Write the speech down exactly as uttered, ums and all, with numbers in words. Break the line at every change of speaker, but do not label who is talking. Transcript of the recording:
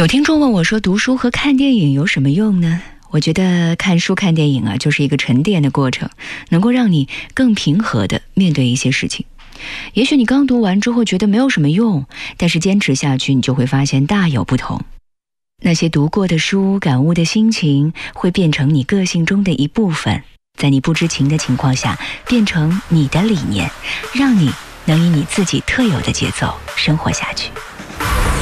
有听众问我说，读书和看电影有什么用呢？我觉得看书看电影啊，就是一个沉淀的过程，能够让你更平和地面对一些事情。也许你刚读完之后觉得没有什么用，但是坚持下去，你就会发现大有不同。那些读过的书，感悟的心情，会变成你个性中的一部分，在你不知情的情况下，变成你的理念，让你能以你自己特有的节奏生活下去。